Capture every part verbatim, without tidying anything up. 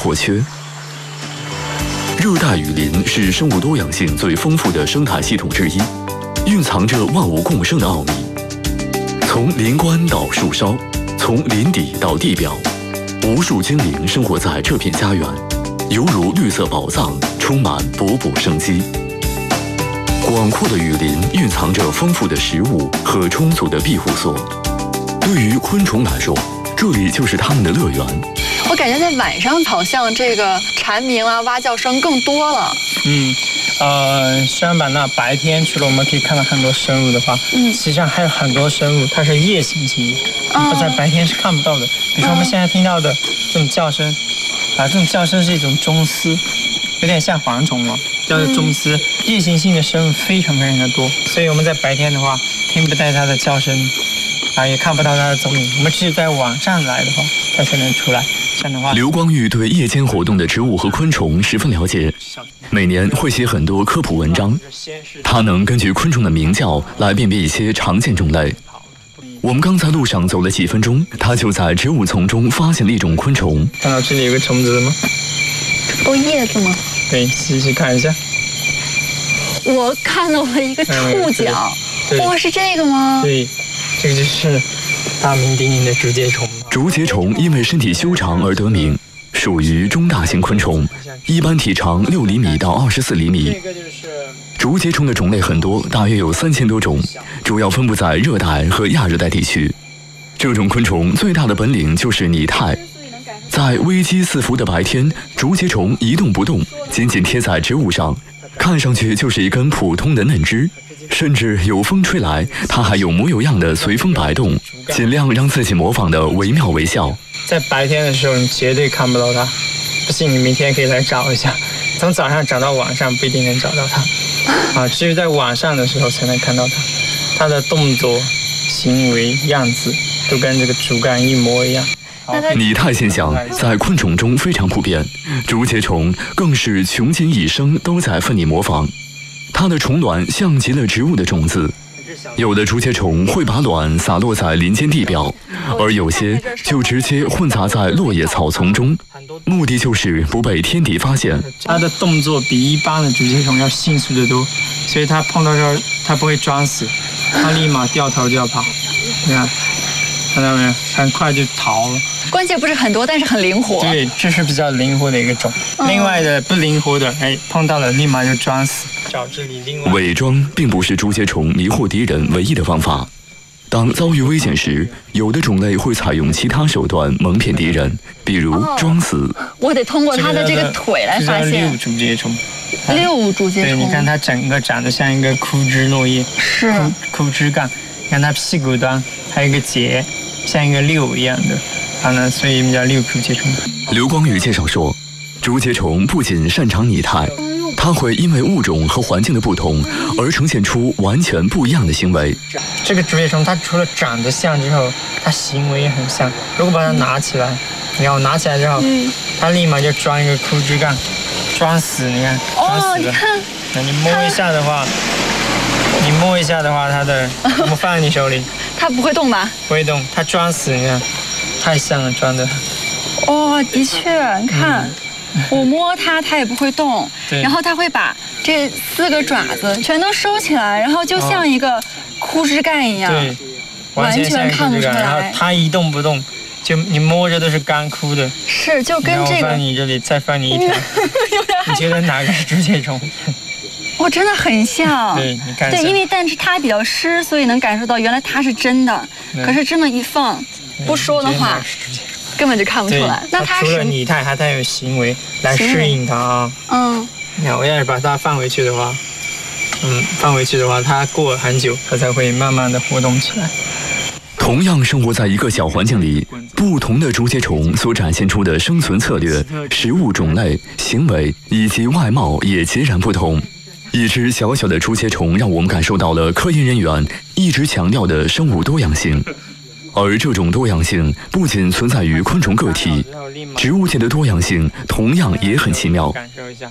或缺。热带雨林是生物多样性最丰富的生态系统之一，蕴藏着万物共生的奥秘。从林冠到树梢，从林底到地表，无数精灵生活在这片家园，犹如绿色宝藏，充满勃勃生机。广阔的雨林蕴藏着丰富的食物和充足的庇护所。对于昆虫来说，这里就是它们的乐园。 我感觉在晚上好像这个蝉鸣啊、蛙叫声更多了。 嗯，呃，虽然吧，那白天除了我们可以看到很多生物的话，嗯，实际上还有很多生物它是夜行性的，嗯，在白天是看不到的。比如说我们现在听到的这种叫声，啊，这种叫声是一种钟丝，有点像蝗虫嘛，叫做钟丝。夜行性的生物非常非常的多，所以我们在白天的话听不到它的叫声，啊，也看不到它的踪影。我们只有在晚上来的话，它才能出来。 刘光裕对夜间活动的植物和昆虫十分了解，每年会写很多科普文章。他能根据昆虫的鸣叫来辨别一些常见种类。我们刚在路上走了几分钟，他就在植物丛中发现了一种昆虫。 看到这里有个虫子了吗？ 这不都叶子吗？ 对，细细看一下。 我看到了一个触角，嗯、哇，是这个吗？ 对，这个就是大名鼎鼎的竹节虫。 竹节虫因为身体修长而得名，属于中大型昆虫，一般体长六厘米到二十四厘米。竹节虫的种类很多，大约有三千多种，主要分布在热带和亚热带地区。这种昆虫最大的本领就是拟态。在危机四伏的白天，竹节虫一动不动，紧紧贴在植物上，看上去就是一根普通的嫩枝。甚至有风吹来，它还有模有样的随风摆动，尽量让自己模仿的惟妙惟肖。 在白天的时候，你绝对看不到它，不信你明天可以来找一下。从早上找到晚上不一定能找到它，啊，只有在晚上的时候才能看到它。它的动作、行为、样子都跟这个竹竿一模一样。 拟态现象在昆虫中非常普遍，竹节虫更是穷尽一生都在奋力模仿。它的虫卵像极了植物的种子，有的竹节虫会把卵洒落在林间地表，而有些就直接混杂在落叶草丛中，目的就是不被天敌发现。 它的动作比一般的竹节虫要迅速得多，所以它碰到时候它不会装死，它立马掉头就要跑。你看，看到没有？很快就逃了。 关节不是很多，但是很灵活。 对，这是比较灵活的一个种。嗯、另外的不灵活的，哎，碰到了立马就装死。找这里另外伪装并不是竹节虫迷惑敌人唯一的方法。当遭遇危险时，有的种类会采用其他手段蒙骗敌人，比如装死。 哦、我得通过它的这个腿来发现。 六竹节虫。 六竹节虫。 对，你看它整个长得像一个枯枝落叶， 是枯枝干。你看它屁股端还有一个节，像一个六一样的。它呢，所以叫六竹节虫。 刘光裕介绍说，竹节虫不仅擅长拟态，它会因为物种和环境的不同而呈现出完全不一样的行为。 这个竹节虫它除了长得像之后，它行为也很像。如果把它拿起来，你看我拿起来之后，嗯、它立马就装一个枯枝干，装死。你看，装死了。哦，你看，那你摸一下的话，你摸一下的话，它的我们放在你手里， 它不会动吧？ 不会动，它装死。你看。太像了，装的。 哦，的确，你看，嗯、我摸它，它也不会动。然后它会把这四个爪子全都收起来，然后就像一个枯枝干一样， 对， 完全看不出来。 然后它一动不动，就你摸着都是干枯的。 是，就跟这个。 放你这里，再放你一条。你觉得哪个是竹节虫？ 哦，真的很像。 对，你看。 对，因为但是它比较湿，所以能感受到原来它是真的。可是这么一放。不说的话，根本就看不出来。那它除了拟态，还带有行为来适应它啊。 嗯。 你看，我要是把它放回去的话，嗯，放回去的话，它过了很久，它才会慢慢的活动起来。 同样生活在一个小环境里，不同的竹节虫所展现出的生存策略、食物种类、行为以及外貌也截然不同。一只小小的竹节虫让我们感受到了科研人员一直强调的生物多样性。而这种多样性不仅存在于昆虫个体，植物界的多样性同样也很奇妙。 感受一下，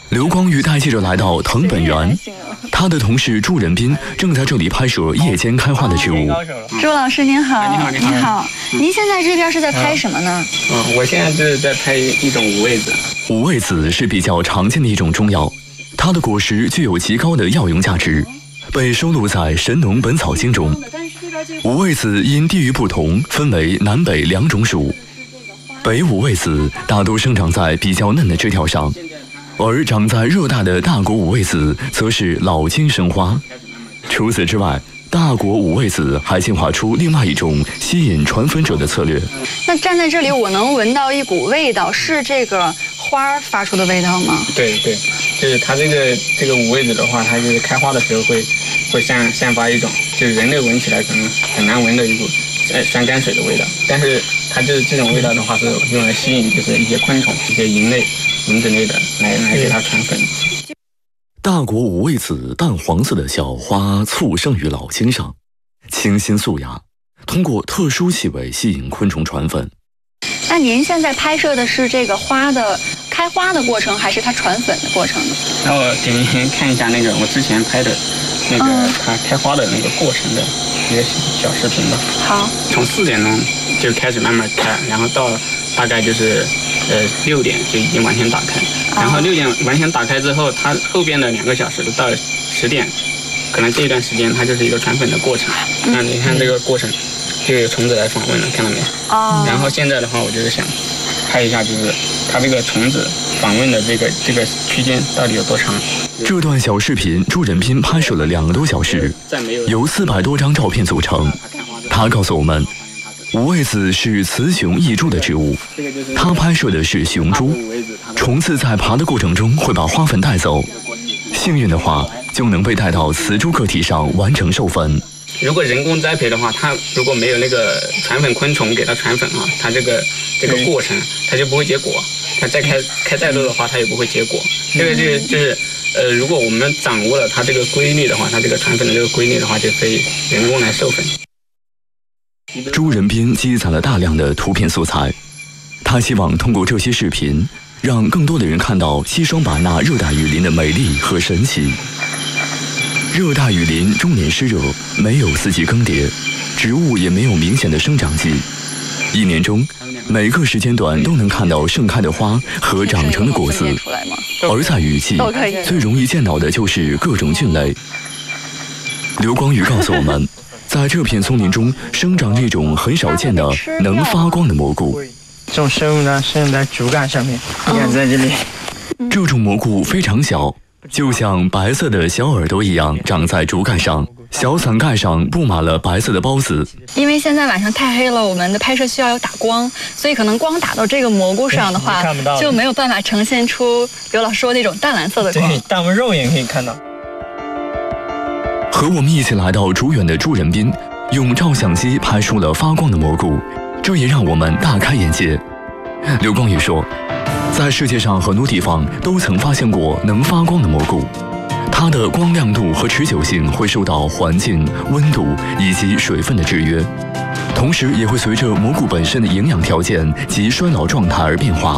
刘光宇带记者来到藤本园，他的同事朱仁斌正在这里拍摄夜间开花的植物。 朱老师您好， 你好，你好， 你好。您现在这边是在拍什么呢？ 嗯，我现在就是在拍一种五味子。 五味子是比较常见的一种中药，它的果实具有极高的药用价值，被收录在《神农本草经》中。五味子因地域不同，分为南北两种属。北五味子大多生长在比较嫩的枝条上，而长在热带的大果五味子则是老茎生花。除此之外，大果五味子还进化出另外一种吸引传粉者的策略。 那站在这里，我能闻到一股味道，是这个花发出的味道吗？ 对对，就是它这个这个五味子的话，它就是开花的时候会会散散发一种，就是人类闻起来可能很难闻的一股呃酸甘水的味道，但是它就是这种味道的话是用来吸引就是一些昆虫、一些蝇类、蚊子类的来来给它传粉。 大果五味子淡黄色的小花簇生于老茎上，清新素雅，通过特殊气味吸引昆虫传粉。 那您现在拍摄的是这个花的开花的过程，还是它传粉的过程呢？ 然后给您看一下那个我之前拍的那个它开花的那个过程的一个小视频吧。 好， 从四点钟就开始慢慢开，然后到大概就是呃六点就已经完全打开，然后六点完全打开之后，它后边的两个小时到十点，可能这一段时间它就是一个传粉的过程。那你看这个过程，就有虫子来访问了，看到没有？哦。然后现在的话，我就是想拍一下，就是它这个虫子访问的这个这个区间到底有多长。 这段小视频，朱仁斌拍摄了两个多小时，由四百多张照片组成。他告诉我们，五味子是雌雄异株的植物，他拍摄的是雄株，虫子在爬的过程中会把花粉带走，幸运的话就能被带到雌株个体上完成授粉。 如果人工栽培的话，它如果没有那个传粉昆虫给它传粉啊，它这个这个过程它就不会结果，它再开开再多的话它也不会结果。这个就是就是呃，如果我们掌握了它这个规律的话，它这个传粉的这个规律的话，就可以人工来授粉。 朱仁斌积攒了大量的图片素材，他希望通过这些视频，让更多的人看到西双版纳热带雨林的美丽和神奇。热带雨林终年湿热，没有四季更迭，植物也没有明显的生长季，一年中每个时间段都能看到盛开的花和长成的果子。而在雨季，最容易见到的就是各种菌类。刘光宇告诉我们，在这片松林中生长着一种很少见的能发光的蘑菇。 这种生物呢，生长在竹竿上面，你看在这里。 这种蘑菇非常小，就像白色的小耳朵一样，长在竹竿上。小伞盖上布满了白色的孢子。 因为现在晚上太黑了，我们的拍摄需要有打光，所以可能光打到这个蘑菇上的话，就没有办法呈现出刘老师说那种淡蓝色的光。 对，但我们肉眼可以看到。 和我们一起来到竹园的朱仁斌，用照相机拍出了发光的蘑菇，这也让我们大开眼界。刘光宇说，在世界上很多地方都曾发现过能发光的蘑菇，它的光亮度和持久性会受到环境、温度以及水分的制约，同时也会随着蘑菇本身的营养条件及衰老状态而变化。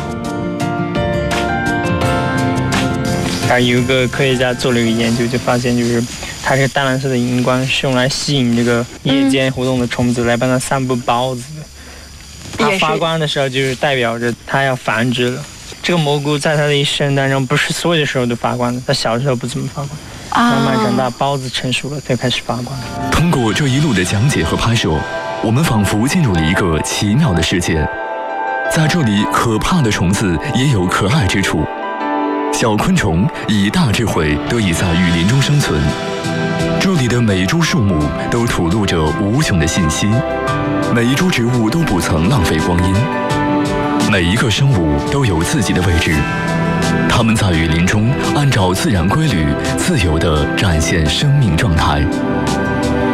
还有一个科学家做了一个研究，就发现就是它这个淡蓝色的荧光是用来吸引这个夜间活动的虫子，来帮它散布孢子的。它发光的时候就是代表着它要繁殖了。这个蘑菇在它的一生当中，不是所有的时候都发光的，它小时候不怎么发光，慢慢长大，孢子成熟了才开始发光。 通过这一路的讲解和拍摄，我们仿佛进入了一个奇妙的世界。在这里，可怕的虫子也有可爱之处。小昆虫以大智慧得以在雨林中生存，这里的每一株树木都吐露着无穷的信息，每一株植物都不曾浪费光阴，每一个生物都有自己的位置，它们在雨林中按照自然规律自由地展现生命状态。